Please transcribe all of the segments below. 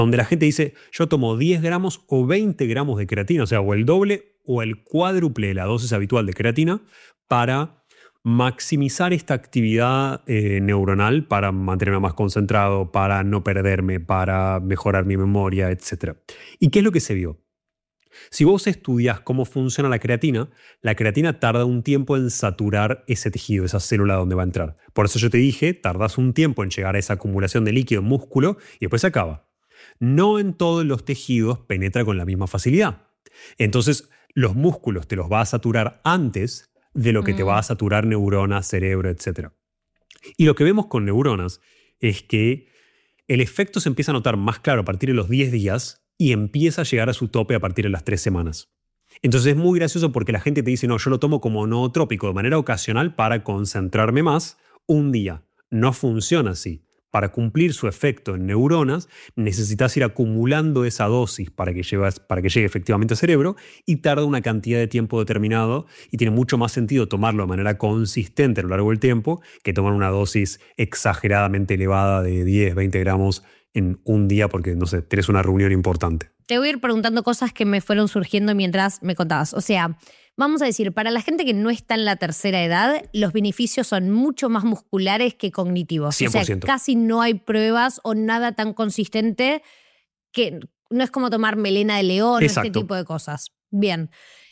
donde la gente dice, yo tomo 10 gramos o 20 gramos de creatina, o sea, o el doble o el cuádruple de la dosis habitual de creatina para maximizar esta actividad neuronal, para mantenerme más concentrado, para no perderme, para mejorar mi memoria, etc. ¿Y qué es lo que se vio? Si vos estudias cómo funciona la creatina tarda un tiempo en saturar ese tejido, esa célula donde va a entrar. Por eso yo te dije, tardas un tiempo en llegar a esa acumulación de líquido en músculo y después se acaba. No en todos los tejidos penetra con la misma facilidad. Entonces, los músculos te los va a saturar antes de lo que te va a saturar neuronas, cerebro, etc. Y lo que vemos con neuronas es que el efecto se empieza a notar más claro a partir de los 10 días y empieza a llegar a su tope a partir de las 3 semanas. Entonces es muy gracioso porque la gente te dice, no, yo lo tomo como nootrópico de manera ocasional para concentrarme más un día. No funciona así. Para cumplir su efecto en neuronas, necesitas ir acumulando esa dosis para que llegue efectivamente al cerebro y tarda una cantidad de tiempo determinado y tiene mucho más sentido tomarlo de manera consistente a lo largo del tiempo que tomar una dosis exageradamente elevada de 10, 20 gramos en un día porque, no sé, tenés una reunión importante. Te voy a ir preguntando cosas que me fueron surgiendo mientras me contabas. O sea, vamos a decir, para la gente que no está en la tercera edad, los beneficios son mucho más musculares que cognitivos. 100%. O sea, casi no hay pruebas o nada tan consistente que no es como tomar melena de león. Exacto. O este tipo de cosas. Bien.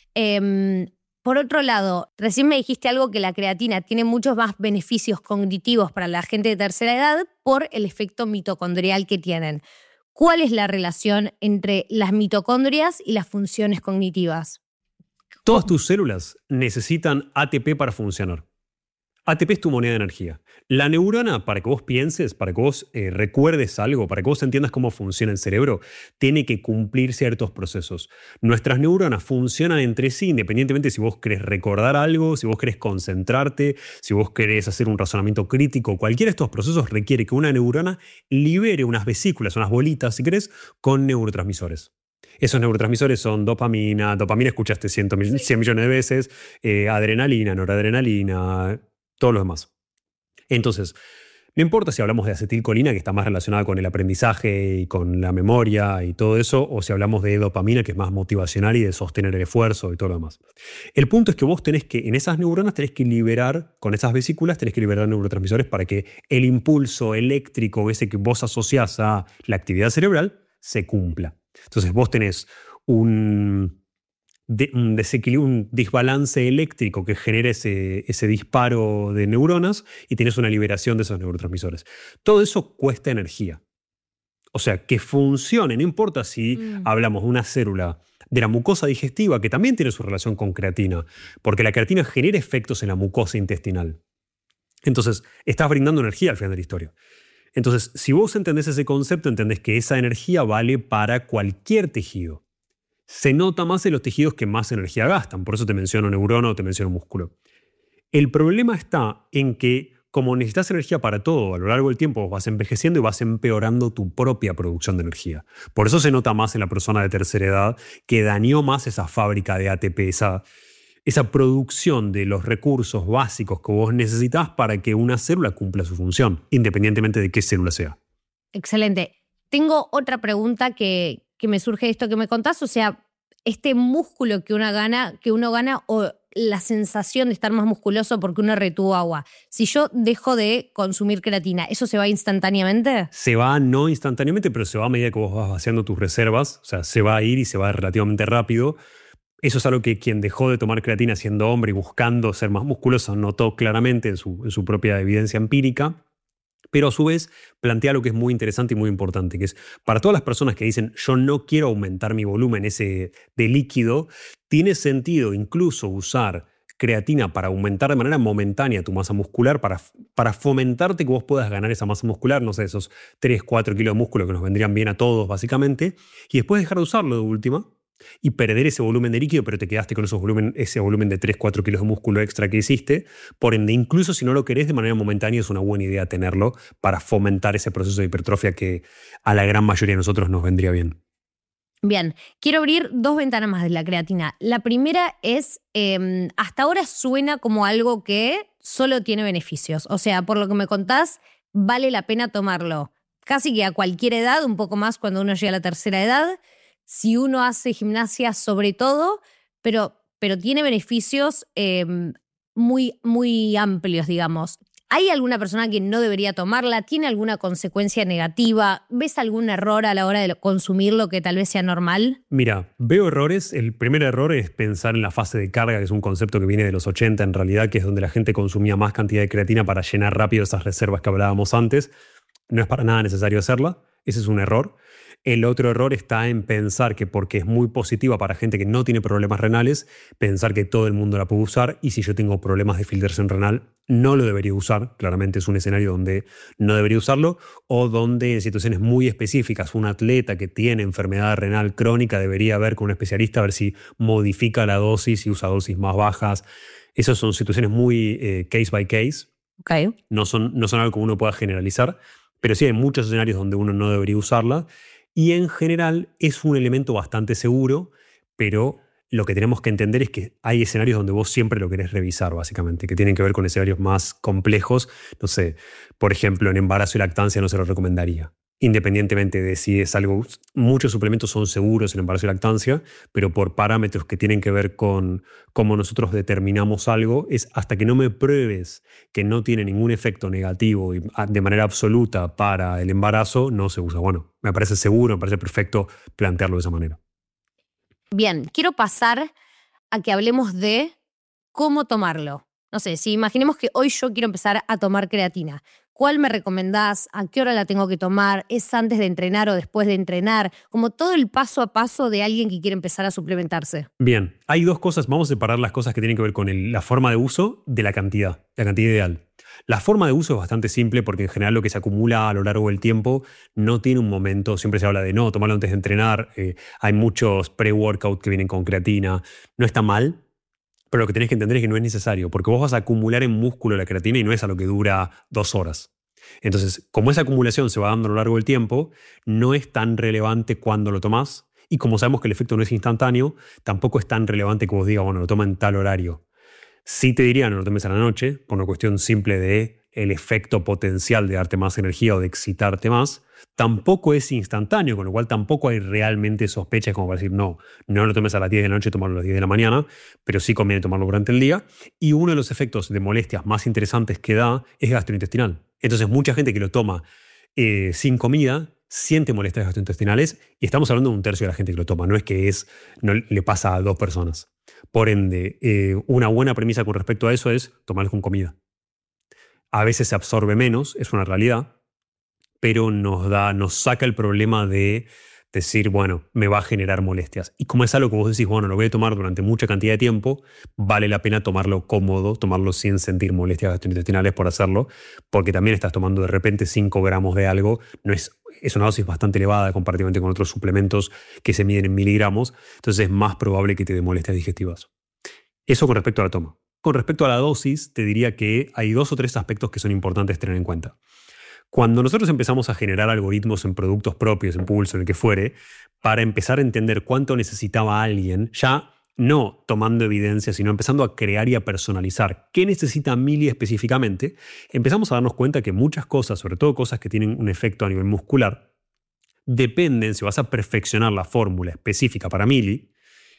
Por otro lado, recién me dijiste algo que la creatina tiene muchos más beneficios cognitivos para la gente de tercera edad por el efecto mitocondrial que tienen. ¿Cuál es la relación entre las mitocondrias y las funciones cognitivas? Todas tus células necesitan ATP para funcionar. ATP es tu moneda de energía. La neurona, para que vos pienses, para que vos recuerdes algo, para que vos entiendas cómo funciona el cerebro, tiene que cumplir ciertos procesos. Nuestras neuronas funcionan entre sí, independientemente si vos querés recordar algo, si vos querés concentrarte, si vos querés hacer un razonamiento crítico. Cualquiera de estos procesos requiere que una neurona libere unas vesículas, unas bolitas, si querés, con neurotransmisores. Esos neurotransmisores son dopamina escuchaste 100 millones de veces, adrenalina, noradrenalina, todo lo demás. Entonces, no importa si hablamos de acetilcolina, que está más relacionada con el aprendizaje y con la memoria y todo eso, o si hablamos de dopamina, que es más motivacional y de sostener el esfuerzo y todo lo demás. El punto es que vos tenés que, en esas neuronas tenés que liberar, con esas vesículas tenés que liberar neurotransmisores para que el impulso eléctrico ese que vos asociás a la actividad cerebral se cumpla. Entonces vos tenés un desequilibrio, un desbalance eléctrico que genera ese disparo de neuronas y tienes una liberación de esos neurotransmisores. Todo eso cuesta energía. O sea, que funcione, no importa si hablamos de una célula de la mucosa digestiva, que también tiene su relación con creatina, porque la creatina genera efectos en la mucosa intestinal. Entonces, estás brindando energía al final de la historia. Entonces, si vos entendés ese concepto, entendés que esa energía vale para cualquier tejido. Se nota más en los tejidos que más energía gastan, por eso te menciono neurona o te menciono músculo. El problema está en que, como necesitas energía para todo, a lo largo del tiempo vas envejeciendo y vas empeorando tu propia producción de energía. Por eso se nota más en la persona de tercera edad que dañó más esa fábrica de ATP, esa producción de los recursos básicos que vos necesitas para que una célula cumpla su función, independientemente de qué célula sea. Excelente. Tengo otra pregunta que me surge de esto que me contás. O sea, este músculo que uno gana o la sensación de estar más musculoso porque uno retuvo agua. Si yo dejo de consumir creatina, ¿eso se va instantáneamente? Se va no instantáneamente, pero se va a medida que vos vas vaciando tus reservas. O sea, se va a ir y se va relativamente rápido. Eso es algo que quien dejó de tomar creatina siendo hombre y buscando ser más musculoso notó claramente en su propia evidencia empírica. Pero a su vez plantea algo que es muy interesante y muy importante, que es para todas las personas que dicen yo no quiero aumentar mi volumen ese de líquido, tiene sentido incluso usar creatina para aumentar de manera momentánea tu masa muscular, para fomentarte que vos puedas ganar esa masa muscular, no sé, esos 3, 4 kilos de músculo que nos vendrían bien a todos básicamente, y después dejar de usarlo de última y perder ese volumen de líquido, pero te quedaste con ese volumen de 3, 4 kilos de músculo extra que hiciste. Por ende, incluso si no lo querés de manera momentánea, es una buena idea tenerlo para fomentar ese proceso de hipertrofia que a la gran mayoría de nosotros nos vendría bien. Bien, quiero abrir 2 ventanas más de la creatina. La primera es, hasta ahora suena como algo que solo tiene beneficios. O sea, por lo que me contás, vale la pena tomarlo casi que a cualquier edad, un poco más cuando uno llega a la tercera edad, si uno hace gimnasia sobre todo, pero tiene beneficios muy, muy amplios, digamos. ¿Hay alguna persona que no debería tomarla? ¿Tiene alguna consecuencia negativa? ¿Ves algún error a la hora de consumirlo que tal vez sea normal? Mira, veo errores. El primer error es pensar en la fase de carga, que es un concepto que viene de los 80 en realidad, que es donde la gente consumía más cantidad de creatina para llenar rápido esas reservas que hablábamos antes. No es para nada necesario hacerla. Ese es un error. El otro error está en pensar que porque es muy positiva para gente que no tiene problemas renales, pensar que todo el mundo la puede usar y si yo tengo problemas de filtración renal, no lo debería usar. Claramente es un escenario donde no debería usarlo o donde en situaciones muy específicas un atleta que tiene enfermedad renal crónica debería ver con un especialista a ver si modifica la dosis y usa dosis más bajas. Esas son situaciones muy case by case. Okay. No son algo que uno pueda generalizar, pero sí hay muchos escenarios donde uno no debería usarla. Y en general es un elemento bastante seguro, pero lo que tenemos que entender es que hay escenarios donde vos siempre lo querés revisar, básicamente, que tienen que ver con escenarios más complejos. No sé, por ejemplo, en embarazo y lactancia no se lo recomendaría. Independientemente de si es algo, muchos suplementos son seguros en embarazo y lactancia, pero por parámetros que tienen que ver con cómo nosotros determinamos algo, es hasta que no me pruebes que no tiene ningún efecto negativo y de manera absoluta para el embarazo, no se usa. Bueno, me parece seguro, me parece perfecto plantearlo de esa manera. Bien, quiero pasar a que hablemos de cómo tomarlo. No sé, si imaginemos que hoy yo quiero empezar a tomar creatina. ¿Cuál me recomendás? ¿A qué hora la tengo que tomar? ¿Es antes de entrenar o después de entrenar? Como todo el paso a paso de alguien que quiere empezar a suplementarse. Bien, hay dos cosas. Vamos a separar las cosas que tienen que ver con la forma de uso de la cantidad ideal. La forma de uso es bastante simple porque en general lo que se acumula a lo largo del tiempo no tiene un momento. Siempre se habla de no, tomarlo antes de entrenar. Hay muchos pre-workout que vienen con creatina. No está mal, pero lo que tenés que entender es que no es necesario porque vos vas a acumular en músculo la creatina y no es a lo que dura 2 horas. Entonces, como esa acumulación se va dando a lo largo del tiempo, no es tan relevante cuando lo tomás. Y como sabemos que el efecto no es instantáneo, tampoco es tan relevante que vos digas, bueno, lo toma en tal horario. Sí te diría no lo tomes a la noche, por una cuestión simple de el efecto potencial de darte más energía o de excitarte más. Tampoco es instantáneo, con lo cual tampoco hay realmente sospechas como para decir no lo tomes a las 10 de la noche, tomarlo a las 10 de la mañana, pero sí conviene tomarlo durante el día. Y uno de los efectos de molestias más interesantes que da es gastrointestinal. Entonces mucha gente que lo toma sin comida siente molestias gastrointestinales y estamos hablando de 1/3 de la gente que lo toma, no es que no le pasa a 2 personas. Por ende, una buena premisa con respecto a eso es tomarlo con comida. A veces se absorbe menos, es una realidad, pero nos saca el problema de decir, bueno, me va a generar molestias. Y como es algo que vos decís, bueno, lo voy a tomar durante mucha cantidad de tiempo, vale la pena tomarlo cómodo, tomarlo sin sentir molestias gastrointestinales por hacerlo, porque también estás tomando de repente 5 gramos de algo, es una dosis bastante elevada comparativamente con otros suplementos que se miden en miligramos, entonces es más probable que te dé molestias digestivas. Eso con respecto a la toma. Con respecto a la dosis, te diría que hay 2 o 3 aspectos que son importantes tener en cuenta. Cuando nosotros empezamos a generar algoritmos en productos propios, en Pulso, en el que fuere, para empezar a entender cuánto necesitaba alguien, ya no tomando evidencia, sino empezando a crear y a personalizar qué necesita Mili específicamente, empezamos a darnos cuenta que muchas cosas, sobre todo cosas que tienen un efecto a nivel muscular, dependen, si vas a perfeccionar la fórmula específica para Mili,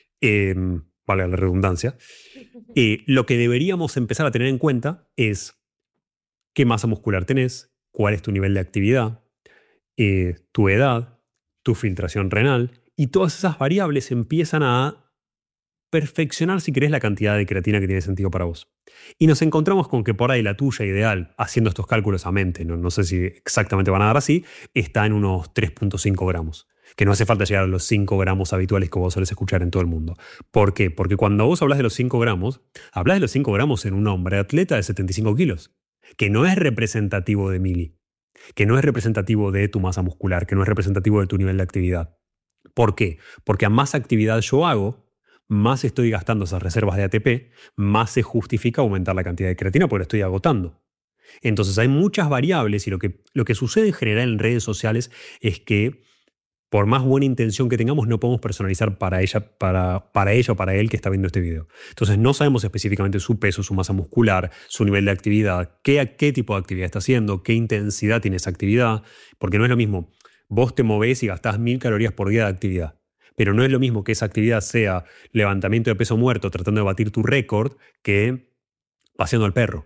vale la redundancia, lo que deberíamos empezar a tener en cuenta es qué masa muscular tenés, cuál es tu nivel de actividad, tu edad, tu filtración renal, y todas esas variables empiezan a perfeccionar, si querés, la cantidad de creatina que tiene sentido para vos. Y nos encontramos con que por ahí la tuya ideal, haciendo estos cálculos a mente, no sé si exactamente van a dar así, está en unos 3.5 gramos. Que no hace falta llegar a los 5 gramos habituales que vos solés escuchar en todo el mundo. ¿Por qué? Porque cuando vos hablas de los 5 gramos, hablas de los 5 gramos en un hombre atleta de 75 kilos. Que no es representativo de Mili, que no es representativo de tu masa muscular, que no es representativo de tu nivel de actividad. ¿Por qué? Porque a más actividad yo hago, más estoy gastando esas reservas de ATP, más se justifica aumentar la cantidad de creatina porque la estoy agotando. Entonces hay muchas variables y lo que sucede en general en redes sociales es que Por más buena intención que tengamos, no podemos personalizar para ella, para ella o para él que está viendo este video. Entonces no sabemos específicamente su peso, su masa muscular, su nivel de actividad, qué tipo de actividad está haciendo, qué intensidad tiene esa actividad, porque no es lo mismo. Vos te movés y gastás 1000 calorías por día de actividad, pero no es lo mismo que esa actividad sea levantamiento de peso muerto tratando de batir tu récord que paseando al perro.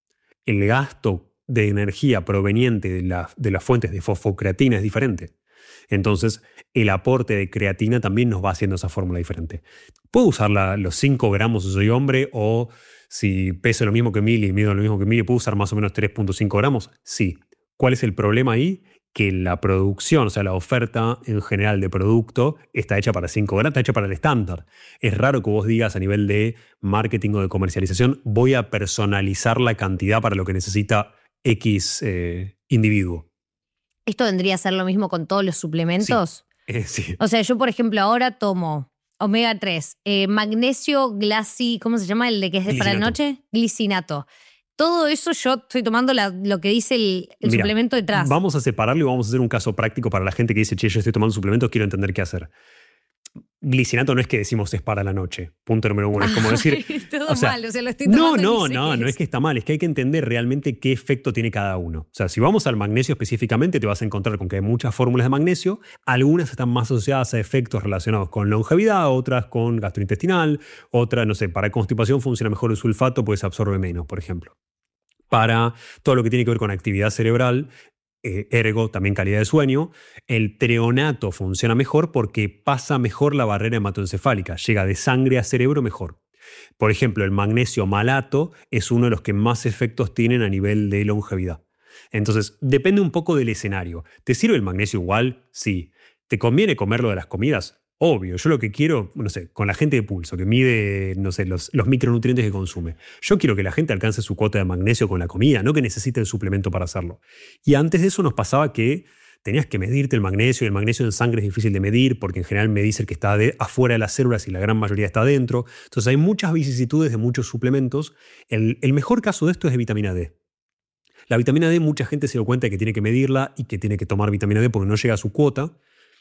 El gasto de energía proveniente de las fuentes de fosfocreatina es diferente. Entonces, el aporte de creatina también nos va haciendo esa fórmula diferente. ¿Puedo usar los 5 gramos si soy hombre? O si peso lo mismo que Mili y mido lo mismo que Mili, ¿puedo usar más o menos 3.5 gramos? Sí. ¿Cuál es el problema ahí? Que la producción, o sea, la oferta en general de producto está hecha para 5 gramos, está hecha para el estándar. Es raro que vos digas a nivel de marketing o de comercialización, voy a personalizar la cantidad para lo que necesita X individuo. ¿Esto vendría a ser lo mismo con todos los suplementos? Sí. O sea, yo, por ejemplo, ahora tomo omega 3, magnesio, ¿cómo se llama el de que es para la noche? Glicinato. Todo eso yo estoy tomando lo que dice el Mira, suplemento detrás. Vamos a separarlo y vamos a hacer un caso práctico para la gente que dice, che, yo estoy tomando suplementos, quiero entender qué hacer. Glicinato no es que decimos es para la noche. Punto número 1. Es como decir. Todo mal, o sea, lo estoy tomando. No es que está mal, es que hay que entender realmente qué efecto tiene cada uno. O sea, si vamos al magnesio específicamente, te vas a encontrar con que hay muchas fórmulas de magnesio. Algunas están más asociadas a efectos relacionados con longevidad, otras con gastrointestinal, otras, no sé, para constipación funciona mejor el sulfato, pues se absorbe menos, por ejemplo. Para todo lo que tiene que ver con actividad cerebral, ergo, también calidad de sueño, el treonato funciona mejor porque pasa mejor la barrera hematoencefálica, llega de sangre a cerebro mejor. Por ejemplo, el magnesio malato es uno de los que más efectos tienen a nivel de longevidad. Entonces, depende un poco del escenario. ¿Te sirve el magnesio igual? Sí. ¿Te conviene comerlo de las comidas? Obvio, yo lo que quiero, no sé, con la gente de Pulso, que mide, no sé, los micronutrientes que consume. Yo quiero que la gente alcance su cuota de magnesio con la comida, no que necesite el suplemento para hacerlo. Y antes de eso nos pasaba que tenías que medirte el magnesio, y el magnesio en sangre es difícil de medir, porque en general medís el que está afuera de las células y la gran mayoría está adentro. Entonces hay muchas vicisitudes de muchos suplementos. El mejor caso de esto es de vitamina D. La vitamina D, mucha gente se dio cuenta de que tiene que medirla y que tiene que tomar vitamina D porque no llega a su cuota.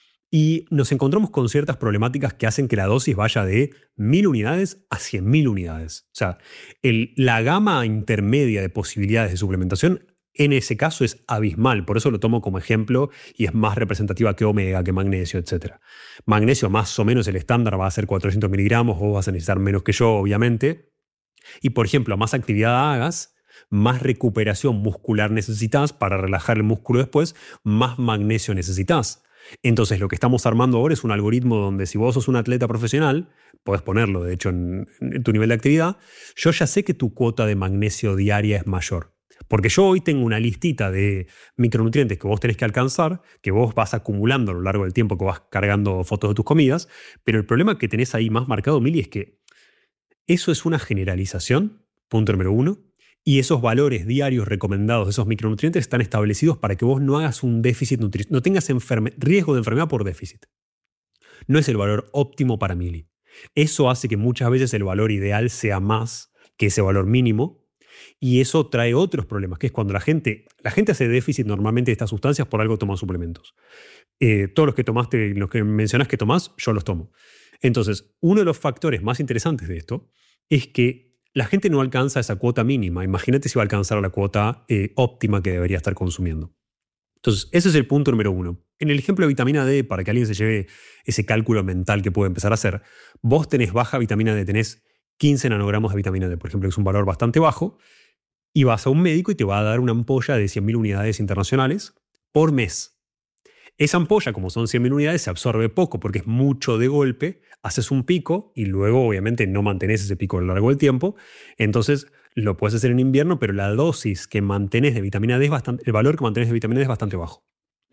Y nos encontramos con ciertas problemáticas que hacen que la dosis vaya de 1000 unidades a 100.000 unidades. O sea, la gama intermedia de posibilidades de suplementación en ese caso es abismal. Por eso lo tomo como ejemplo y es más representativa que omega, que magnesio, etc. Magnesio más o menos el estándar va a ser 400 miligramos, vos vas a necesitar menos que yo, obviamente. Y por ejemplo, a más actividad hagas, más recuperación muscular necesitas para relajar el músculo después, más magnesio necesitas. Entonces lo que estamos armando ahora es un algoritmo donde si vos sos un atleta profesional, podés ponerlo de hecho en tu nivel de actividad, yo ya sé que tu cuota de magnesio diaria es mayor. Porque yo hoy tengo una listita de micronutrientes que vos tenés que alcanzar, que vos vas acumulando a lo largo del tiempo que vas cargando fotos de tus comidas, pero el problema que tenés ahí más marcado, Mili, es que eso es una generalización, punto número 1, y esos valores diarios recomendados de esos micronutrientes están establecidos para que vos no hagas un déficit nutricional, no tengas riesgo de enfermedad por déficit. No es el valor óptimo para Mili. Eso hace que muchas veces el valor ideal sea más que ese valor mínimo, y eso trae otros problemas, que es cuando la gente hace déficit normalmente de estas sustancias, por algo toma suplementos. Todos los que tomaste, los que mencionás que tomás, yo los tomo. Entonces, uno de los factores más interesantes de esto es que la gente no alcanza esa cuota mínima. Imagínate si va a alcanzar la cuota óptima que debería estar consumiendo. Entonces, ese es el punto número 1. En el ejemplo de vitamina D, para que alguien se lleve ese cálculo mental que puede empezar a hacer, vos tenés baja vitamina D, tenés 15 nanogramos de vitamina D, por ejemplo, que es un valor bastante bajo, y vas a un médico y te va a dar una ampolla de 100.000 unidades internacionales por mes. Esa ampolla, como son 100.000 unidades, se absorbe poco porque es mucho de golpe, haces un pico y luego obviamente no mantenés ese pico a lo largo del tiempo. Entonces lo puedes hacer en invierno, pero la dosis que mantenés de vitamina D el valor que mantenés de vitamina D es bastante bajo.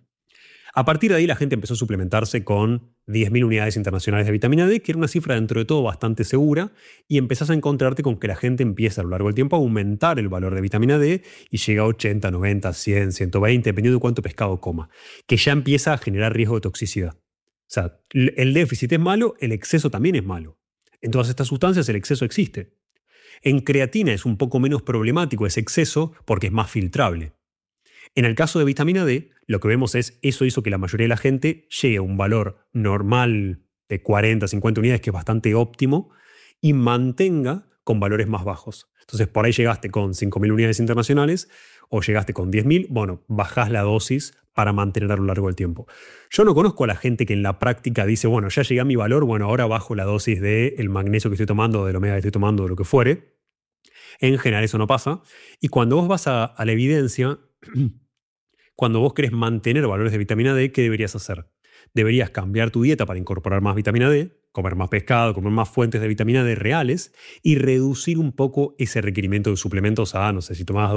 A partir de ahí la gente empezó a suplementarse con 10.000 unidades internacionales de vitamina D, que era una cifra dentro de todo bastante segura, y empezás a encontrarte con que la gente empieza a lo largo del tiempo a aumentar el valor de vitamina D y llega a 80, 90, 100, 120, dependiendo de cuánto pescado coma, que ya empieza a generar riesgo de toxicidad. O sea, el déficit es malo, el exceso también es malo. En todas estas sustancias el exceso existe. En creatina es un poco menos problemático ese exceso porque es más filtrable. En el caso de vitamina D, lo que vemos es eso hizo que la mayoría de la gente llegue a un valor normal de 40, 50 unidades, que es bastante óptimo, y mantenga con valores más bajos. Entonces, por ahí llegaste con 5.000 unidades internacionales o llegaste con 10.000, bueno, bajás la dosis para mantener a lo largo del tiempo. Yo no conozco a la gente que en la práctica dice, bueno, ya llegué a mi valor, bueno, ahora bajo la dosis del magnesio que estoy tomando, del omega que estoy tomando, de lo que fuere. En general eso no pasa. Y cuando vos vas a la evidencia, cuando vos querés mantener valores de vitamina D, ¿qué deberías hacer? Deberías cambiar tu dieta para incorporar más vitamina D, comer más pescado, comer más fuentes de vitamina D reales y reducir un poco ese requerimiento de suplementos a, no sé, si tomabas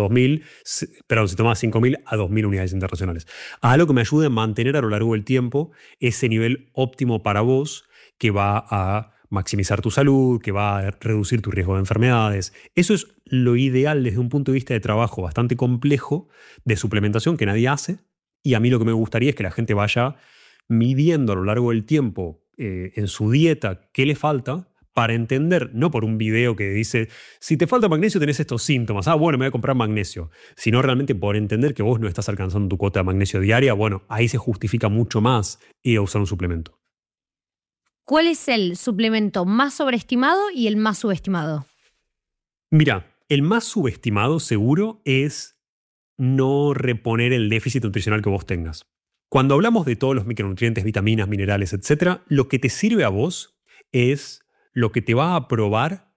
5.000 a 2.000 unidades internacionales. A algo que me ayude a mantener a lo largo del tiempo ese nivel óptimo para vos, que va a maximizar tu salud, que va a reducir tu riesgo de enfermedades. Eso es lo ideal desde un punto de vista de trabajo bastante complejo de suplementación que nadie hace. Y a mí lo que me gustaría es que la gente vaya midiendo a lo largo del tiempo en su dieta qué le falta para entender, no por un video que dice, si te falta magnesio tenés estos síntomas, bueno, me voy a comprar magnesio, sino realmente por entender que vos no estás alcanzando tu cuota de magnesio diaria, bueno, ahí se justifica mucho más ir a usar un suplemento. ¿Cuál es el suplemento más sobreestimado y el más subestimado? Mira, el más subestimado seguro es no reponer el déficit nutricional que vos tengas. Cuando hablamos de todos los micronutrientes, vitaminas, minerales, etc., lo que te sirve a vos es lo que te va a probar,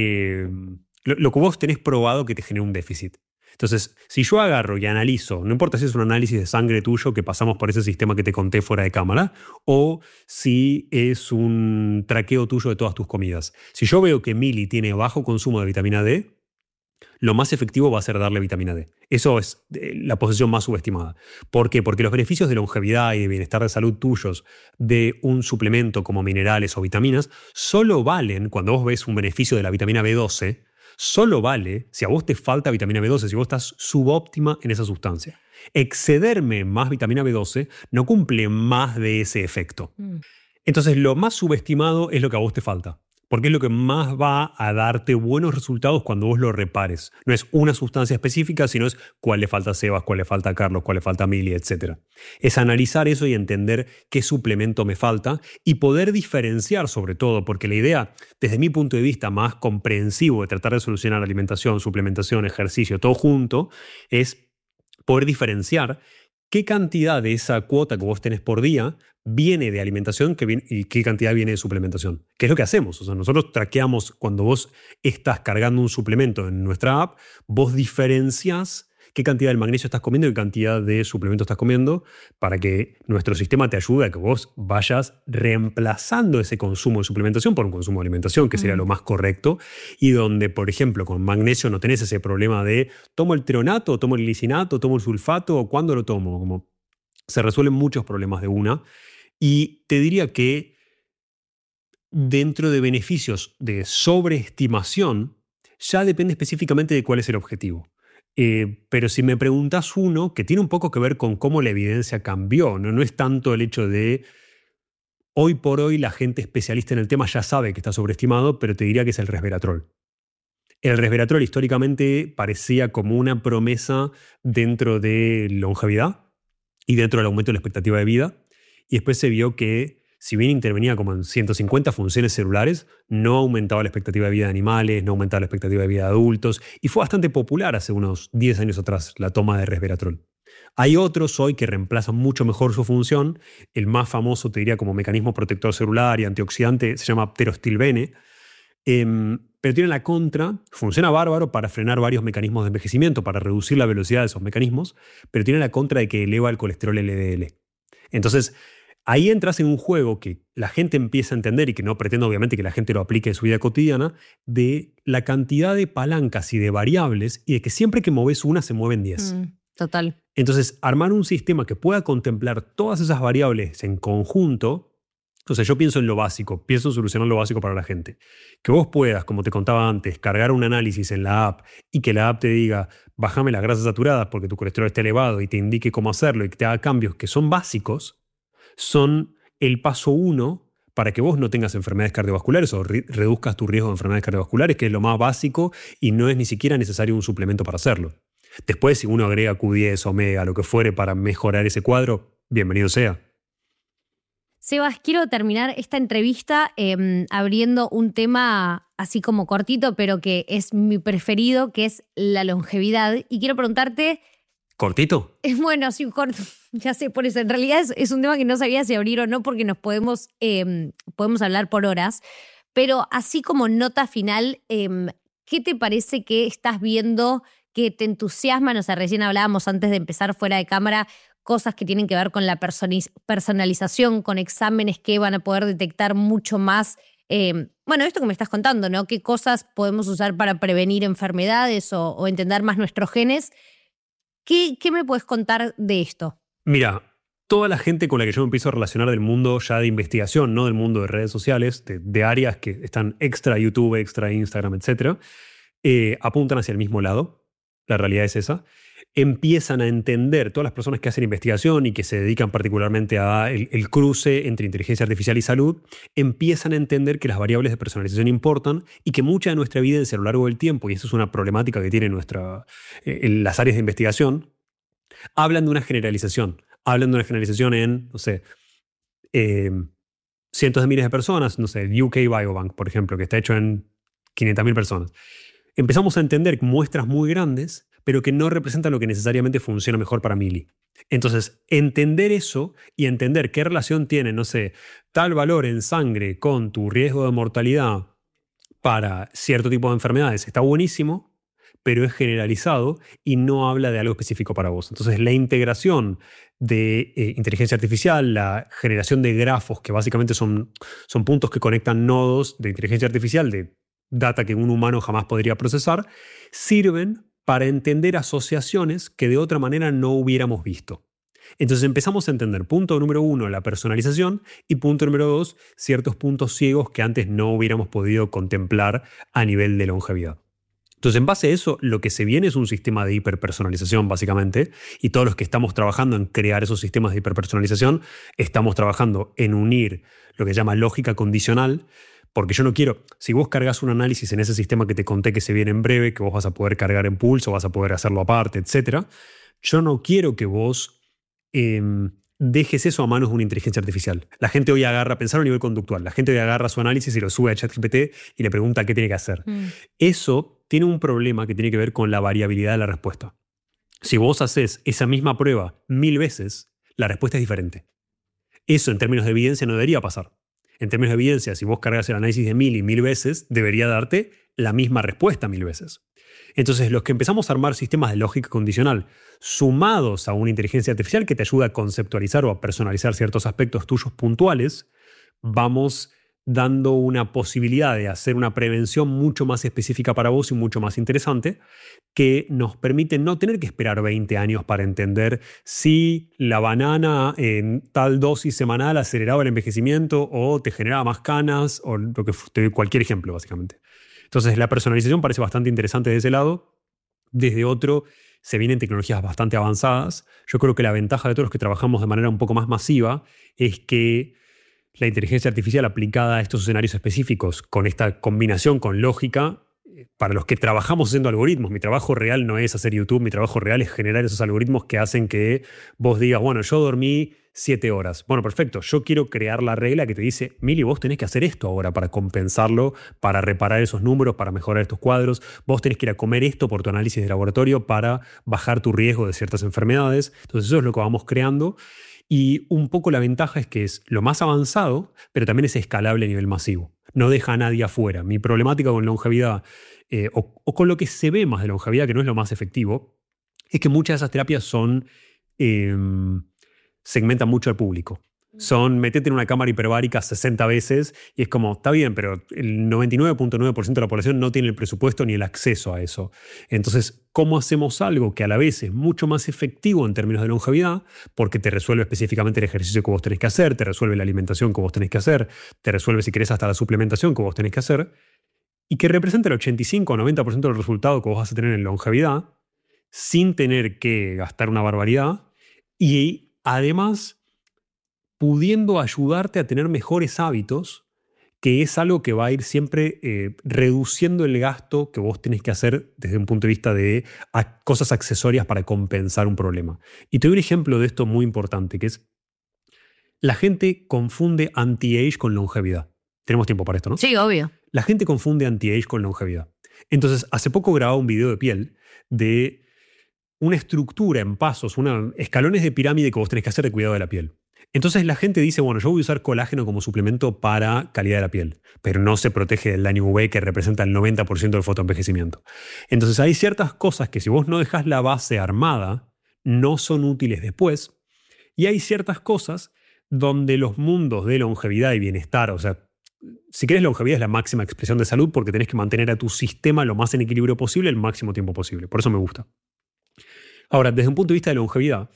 lo que vos tenés probado que te genera un déficit. Entonces, si yo agarro y analizo, no importa si es un análisis de sangre tuyo que pasamos por ese sistema que te conté fuera de cámara, o si es un traqueo tuyo de todas tus comidas. Si yo veo que Mili tiene bajo consumo de vitamina D, lo más efectivo va a ser darle vitamina D. Eso es la posición más subestimada. ¿Por qué? Porque los beneficios de longevidad y de bienestar de salud tuyos de un suplemento como minerales o vitaminas solo valen, cuando vos ves un beneficio de la vitamina B12, solo vale si a vos te falta vitamina B12, si vos estás subóptima en esa sustancia. Excederme más vitamina B12 no cumple más de ese efecto. Entonces, lo más subestimado es lo que a vos te falta, porque es lo que más va a darte buenos resultados cuando vos lo repares. No es una sustancia específica, sino es cuál le falta a Sebas, cuál le falta a Carlos, cuál le falta a Mili, etc. Es analizar eso y entender qué suplemento me falta y poder diferenciar sobre todo, porque la idea, desde mi punto de vista más comprensivo de tratar de solucionar alimentación, suplementación, ejercicio, todo junto, es poder diferenciar qué cantidad de esa cuota que vos tenés por día viene de alimentación y qué cantidad viene de suplementación. ¿Qué es lo que hacemos? O sea, nosotros traqueamos cuando vos estás cargando un suplemento en nuestra app, vos diferenciás qué cantidad del magnesio estás comiendo y qué cantidad de suplemento estás comiendo para que nuestro sistema te ayude a que vos vayas reemplazando ese consumo de suplementación por un consumo de alimentación, que sería lo más correcto, y donde, por ejemplo, con magnesio no tenés ese problema de ¿tomo el treonato, tomo el glicinato, tomo el sulfato o cuándo lo tomo? Como se resuelven muchos problemas de una. Y te diría que dentro de beneficios de sobreestimación ya depende específicamente de cuál es el objetivo. Pero si me preguntas uno que tiene un poco que ver con cómo la evidencia cambió, no es tanto el hecho de hoy por hoy la gente especialista en el tema ya sabe que está sobreestimado, pero te diría que es el resveratrol. El resveratrol históricamente parecía como una promesa dentro de longevidad y dentro del aumento de la expectativa de vida, y después se vio que si bien intervenía como en 150 funciones celulares, no aumentaba la expectativa de vida de animales, no aumentaba la expectativa de vida de adultos, y fue bastante popular hace unos 10 años atrás la toma de resveratrol. Hay otros hoy que reemplazan mucho mejor su función. El más famoso, te diría, como mecanismo protector celular y antioxidante, se llama pterostilbene, pero tiene la contra, funciona bárbaro para frenar varios mecanismos de envejecimiento, para reducir la velocidad de esos mecanismos, pero tiene la contra de que eleva el colesterol LDL. Entonces, ahí entras en un juego que la gente empieza a entender y que no pretendo obviamente que la gente lo aplique en su vida cotidiana, de la cantidad de palancas y de variables y de que siempre que moves una se mueven 10. Total. Entonces, armar un sistema que pueda contemplar todas esas variables en conjunto. Entonces, yo pienso en lo básico, pienso en solucionar lo básico para la gente. Que vos puedas, como te contaba antes, cargar un análisis en la app y que la app te diga, bájame las grasas saturadas porque tu colesterol está elevado y te indique cómo hacerlo y que te haga cambios que son básicos, son el paso 1 para que vos no tengas enfermedades cardiovasculares o reduzcas tu riesgo de enfermedades cardiovasculares, que es lo más básico y no es ni siquiera necesario un suplemento para hacerlo. Después, si uno agrega Q10, omega, lo que fuere para mejorar ese cuadro, bienvenido sea. Sebas, quiero terminar esta entrevista abriendo un tema así como cortito, pero que es mi preferido, que es la longevidad. Y quiero preguntarte... ¿Cortito? Bueno, sí, corto. Ya sé, por eso. En realidad es un tema que no sabía si abrir o no, porque nos podemos hablar por horas. Pero así como nota final, ¿qué te parece que estás viendo que te entusiasman? O sea, recién hablábamos antes de empezar fuera de cámara, cosas que tienen que ver con la personalización, con exámenes que van a poder detectar mucho más. Bueno, esto que me estás contando, ¿no? ¿Qué cosas podemos usar para prevenir enfermedades o entender más nuestros genes? ¿Qué me puedes contar de esto? Mira, toda la gente con la que yo me empiezo a relacionar del mundo ya de investigación, no del mundo de redes sociales, de áreas que están extra YouTube, extra Instagram, etc., apuntan hacia el mismo lado. La realidad es esa. Empiezan a entender, todas las personas que hacen investigación y que se dedican particularmente a el cruce entre inteligencia artificial y salud, empiezan a entender que las variables de personalización importan y que mucha de nuestra evidencia a lo largo del tiempo, y eso es una problemática que tiene en las áreas de investigación, hablan de una generalización. Hablan de una generalización en, no sé, cientos de miles de personas, no sé, UK Biobank, por ejemplo, que está hecho en 500.000 personas. Empezamos a entender muestras muy grandes, pero que no representan lo que necesariamente funciona mejor para Mili. Entonces, entender eso y entender qué relación tiene, no sé, tal valor en sangre con tu riesgo de mortalidad para cierto tipo de enfermedades está buenísimo, pero es generalizado y no habla de algo específico para vos. Entonces, la integración de inteligencia artificial, la generación de grafos, que básicamente son puntos que conectan nodos de inteligencia artificial, de data que un humano jamás podría procesar, sirven para entender asociaciones que de otra manera no hubiéramos visto. Entonces empezamos a entender, punto número 1, la personalización, y punto número 2, ciertos puntos ciegos que antes no hubiéramos podido contemplar a nivel de longevidad. Entonces, en base a eso, lo que se viene es un sistema de hiperpersonalización, básicamente, y todos los que estamos trabajando en crear esos sistemas de hiperpersonalización, estamos trabajando en unir lo que se llama lógica condicional, porque yo no quiero, si vos cargas un análisis en ese sistema que te conté que se viene en breve, que vos vas a poder cargar en pulso, vas a poder hacerlo aparte, etc., yo no quiero que vos dejes eso a manos de una inteligencia artificial. La gente hoy agarra, pensar a nivel conductual, la gente hoy agarra su análisis y lo sube a ChatGPT y le pregunta qué tiene que hacer. Eso tiene un problema que tiene que ver con la variabilidad de la respuesta. Si vos haces esa misma prueba 1000 veces, la respuesta es diferente. Eso en términos de evidencia no debería pasar. En términos de evidencia, si vos cargas el análisis de 1000 veces, debería darte la misma respuesta 1000 veces. Entonces, los que empezamos a armar sistemas de lógica condicional sumados a una inteligencia artificial que te ayuda a conceptualizar o a personalizar ciertos aspectos tuyos puntuales, vamos dando una posibilidad de hacer una prevención mucho más específica para vos y mucho más interesante, que nos permite no tener que esperar 20 años para entender si la banana en tal dosis semanal aceleraba el envejecimiento o te generaba más canas o lo que te doy cualquier ejemplo, básicamente. Entonces, la personalización parece bastante interesante de ese lado. Desde otro, se vienen tecnologías bastante avanzadas. Yo creo que la ventaja de todos los que trabajamos de manera un poco más masiva es que la inteligencia artificial aplicada a estos escenarios específicos, con esta combinación con lógica, para los que trabajamos haciendo algoritmos, mi trabajo real no es hacer YouTube, mi trabajo real es generar esos algoritmos que hacen que vos digas, bueno, yo dormí 7 horas. Bueno, perfecto, yo quiero crear la regla que te dice, Mili, vos tenés que hacer esto ahora para compensarlo, para reparar esos números, para mejorar estos cuadros, vos tenés que ir a comer esto por tu análisis de laboratorio para bajar tu riesgo de ciertas enfermedades. Entonces eso es lo que vamos creando. Y un poco la ventaja es que es lo más avanzado, pero también es escalable a nivel masivo. No deja a nadie afuera. Mi problemática con longevidad, o con lo que se ve más de longevidad, que no es lo más efectivo, es que muchas de esas terapias segmentan mucho al público. Métete en una cámara hiperbárica 60 veces y es como, está bien, pero el 99.9% de la población no tiene el presupuesto ni el acceso a eso. Entonces, ¿cómo hacemos algo que a la vez es mucho más efectivo en términos de longevidad? Porque te resuelve específicamente el ejercicio que vos tenés que hacer, te resuelve la alimentación que vos tenés que hacer, te resuelve, si querés, hasta la suplementación que vos tenés que hacer, y que representa el 85 o 90% del resultado que vos vas a tener en longevidad, sin tener que gastar una barbaridad, y además pudiendo ayudarte a tener mejores hábitos que es algo que va a ir siempre reduciendo el gasto que vos tenés que hacer desde un punto de vista de cosas accesorias para compensar un problema. Y te doy un ejemplo de esto muy importante, que es la gente confunde anti-age con longevidad. Tenemos tiempo para esto, ¿no? Sí, obvio. La gente confunde anti-age con longevidad. Entonces, hace poco grababa un video de piel de una estructura en pasos, escalones de pirámide que vos tenés que hacer de cuidado de la piel. Entonces la gente dice, bueno, yo voy a usar colágeno como suplemento para calidad de la piel, pero no se protege del daño UV que representa el 90% del fotoenvejecimiento. Entonces hay ciertas cosas que si vos no dejás la base armada, no son útiles después, y hay ciertas cosas donde los mundos de longevidad y bienestar, o sea, si querés, longevidad es la máxima expresión de salud porque tenés que mantener a tu sistema lo más en equilibrio posible el máximo tiempo posible. Por eso me gusta. Ahora, desde un punto de vista de longevidad,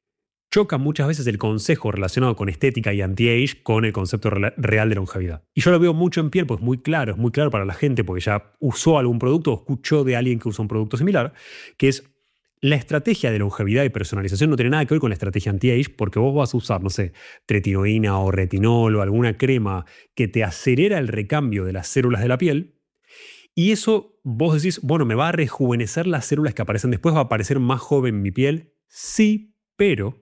choca muchas veces el consejo relacionado con estética y anti-age con el concepto real de longevidad. Y yo lo veo mucho en piel, pues es muy claro para la gente porque ya usó algún producto o escuchó de alguien que usa un producto similar, que es la estrategia de longevidad y personalización no tiene nada que ver con la estrategia anti-age porque vos vas a usar, no sé, tretinoína o retinol o alguna crema que te acelera el recambio de las células de la piel y eso vos decís, bueno, me va a rejuvenecer las células que aparecen después, va a aparecer más joven mi piel. Sí, pero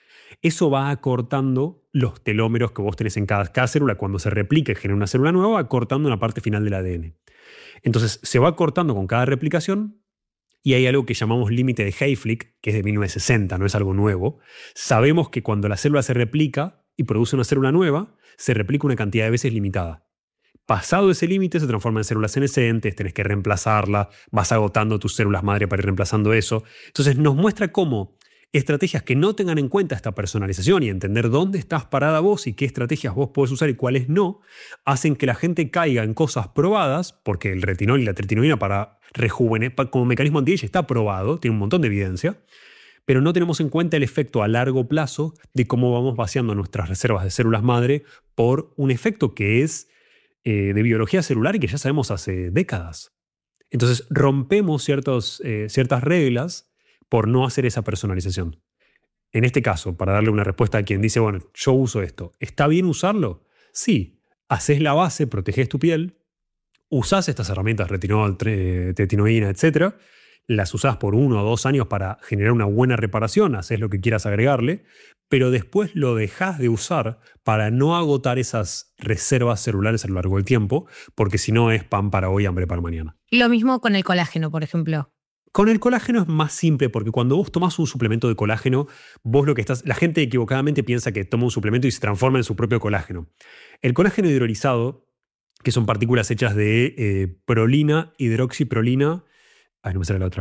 eso va acortando los telómeros que vos tenés en cada célula. Cuando se replica y genera una célula nueva, va acortando una parte final del ADN. Entonces se va acortando con cada replicación y hay algo que llamamos límite de Hayflick, que es de 1960, no es algo nuevo. Sabemos que cuando la célula se replica y produce una célula nueva, se replica una cantidad de veces limitada. Pasado ese límite se transforma en células senescentes, tenés que reemplazarla, vas agotando tus células madre para ir reemplazando eso. Entonces nos muestra cómo estrategias que no tengan en cuenta esta personalización y entender dónde estás parada vos y qué estrategias vos podés usar y cuáles no, hacen que la gente caiga en cosas probadas, porque el retinol y la tretinoína para rejuvenecer como mecanismo anti-age está probado, tiene un montón de evidencia, pero no tenemos en cuenta el efecto a largo plazo de cómo vamos vaciando nuestras reservas de células madre por un efecto que es de biología celular y que ya sabemos hace décadas. Entonces rompemos ciertas reglas por no hacer esa personalización. En este caso, para darle una respuesta a quien dice, bueno, yo uso esto, ¿está bien usarlo? Sí, haces la base, proteges tu piel, usás estas herramientas, retinol, tretinoína, etc., las usás por 1 o 2 años para generar una buena reparación, haces lo que quieras agregarle, pero después lo dejás de usar para no agotar esas reservas celulares a lo largo del tiempo, porque si no es pan para hoy, hambre para mañana. Lo mismo con el colágeno, por ejemplo. Con el colágeno es más simple porque cuando vos tomás un suplemento de colágeno, la gente equivocadamente piensa que toma un suplemento y se transforma en su propio colágeno. El colágeno hidrolizado, que son partículas hechas de prolina, hidroxiprolina, no me sale la otra.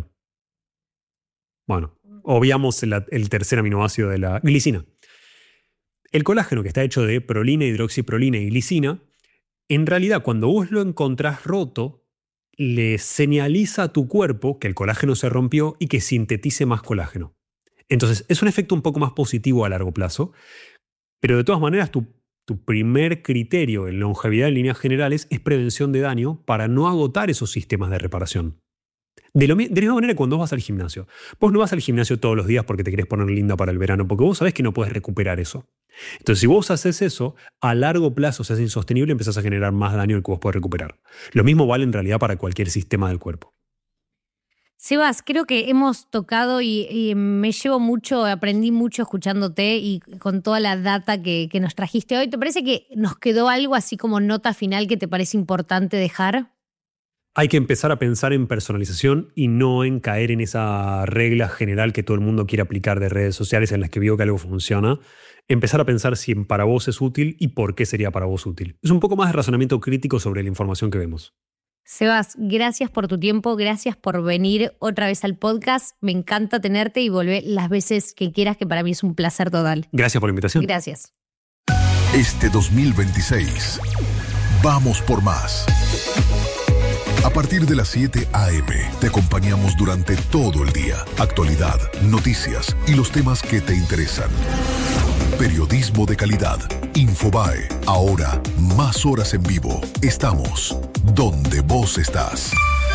Bueno, obviamos el tercer aminoácido de la glicina. El colágeno, que está hecho de prolina, hidroxiprolina y glicina, en realidad cuando vos lo encontrás roto, le señaliza a tu cuerpo que el colágeno se rompió y que sintetice más colágeno. Entonces, es un efecto un poco más positivo a largo plazo, pero de todas maneras tu primer criterio en longevidad en líneas generales es prevención de daño para no agotar esos sistemas de reparación. De la misma manera que cuando vos vas al gimnasio. Vos no vas al gimnasio todos los días porque te querés poner linda para el verano, porque vos sabés que no podés recuperar eso. Entonces, si vos haces eso, a largo plazo se hace insostenible y empezás a generar más daño del que vos podés recuperar. Lo mismo vale en realidad para cualquier sistema del cuerpo. Sebas, creo que hemos tocado y me llevo mucho, aprendí mucho escuchándote y con toda la data que nos trajiste hoy. ¿Te parece que nos quedó algo así como nota final que te parece importante dejar? Hay que empezar a pensar en personalización y no en caer en esa regla general que todo el mundo quiere aplicar de redes sociales en las que veo que algo funciona. Empezar a pensar si para vos es útil y por qué sería para vos útil. Es un poco más de razonamiento crítico sobre la información que vemos. Sebas, gracias por tu tiempo, gracias por venir otra vez al podcast. Me encanta tenerte y volver las veces que quieras, que para mí es un placer total. Gracias por la invitación. Gracias. Este 2026, vamos por más. A partir de las 7 a.m. te acompañamos durante todo el día. Actualidad, noticias y los temas que te interesan. Periodismo de calidad. Infobae. Ahora, más horas en vivo. Estamos donde vos estás.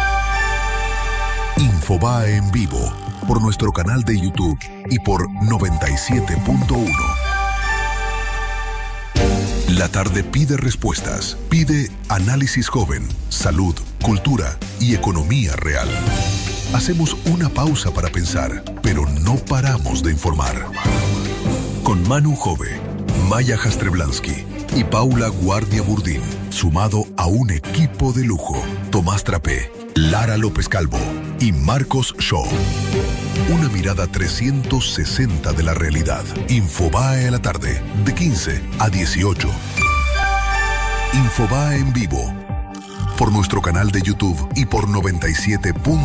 Infobae en vivo. Por nuestro canal de YouTube y por 97.1. La tarde pide respuestas, pide análisis joven, salud, cultura y economía real. Hacemos una pausa para pensar, pero no paramos de informar. Con Manu Jove, Maya Jastreblansky y Paula Guardia Burdín, sumado a un equipo de lujo: Tomás Trapé, Lara López Calvo y Marcos Shaw. Una mirada 360 de la realidad. Infobae a la tarde, de 15 a 18. Infobae en vivo, por nuestro canal de YouTube y por 97.